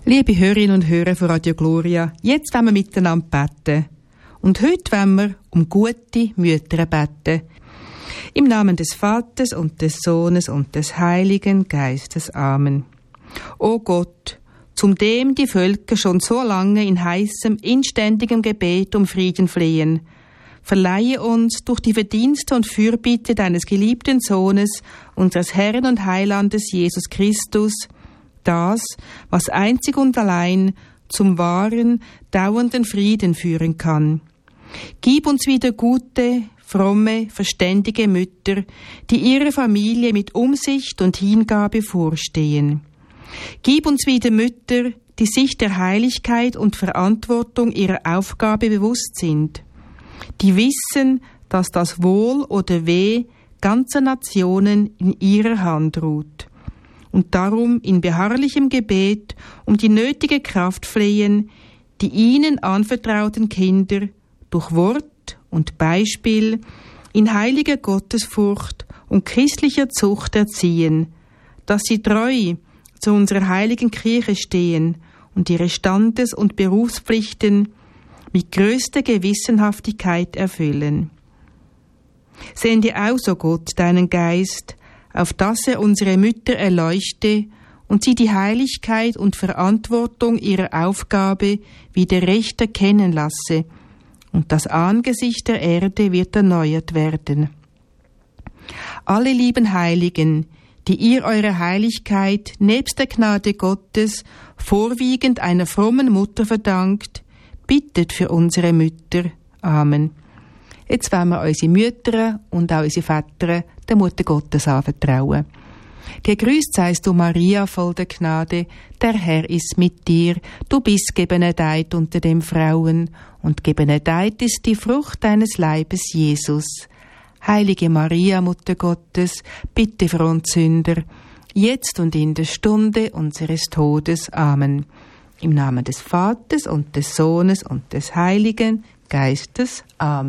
Liebe Hörerinnen und Hörer von Radio Gloria, jetzt wollen wir miteinander beten. Und heute wollen wir um gute Mütter beten. Im Namen des Vaters und des Sohnes und des Heiligen Geistes. Amen. O Gott, zum dem die Völker schon so lange in heißem, inständigem Gebet um Frieden flehen, verleihe uns durch die Verdienste und Fürbitte deines geliebten Sohnes, unseres Herrn und Heilandes Jesus Christus, das, was einzig und allein zum wahren, dauernden Frieden führen kann. Gib uns wieder gute, fromme, verständige Mütter, die ihrer Familie mit Umsicht und Hingabe vorstehen. Gib uns wieder Mütter, die sich der Heiligkeit und Verantwortung ihrer Aufgabe bewusst sind, die wissen, dass das Wohl oder Weh ganzer Nationen in ihrer Hand ruht und darum in beharrlichem Gebet um die nötige Kraft flehen, die ihnen anvertrauten Kinder durch Wort und Beispiel in heiliger Gottesfurcht und christlicher Zucht erziehen, dass sie treu zu unserer heiligen Kirche stehen und ihre Standes- und Berufspflichten mit größter Gewissenhaftigkeit erfüllen. Sende aus, o Gott, deinen Geist, auf dass er unsere Mütter erleuchte und sie die Heiligkeit und Verantwortung ihrer Aufgabe wieder recht erkennen lasse, und das Angesicht der Erde wird erneuert werden. Alle lieben Heiligen, die ihr eure Heiligkeit nebst der Gnade Gottes vorwiegend einer frommen Mutter verdankt, bittet für unsere Mütter. Amen. Jetzt wollen wir unsere Mütter und auch unsere Väter der Mutter Gottes anvertrauen. Gegrüßt seist du, Maria, voll der Gnade, der Herr ist mit dir. Du bist gebenedeit unter den Frauen, und gebenedeit ist die Frucht deines Leibes, Jesus. Heilige Maria, Mutter Gottes, bitte für uns Sünder, jetzt und in der Stunde unseres Todes. Amen. Im Namen des Vaters und des Sohnes und des Heiligen Geistes. Amen.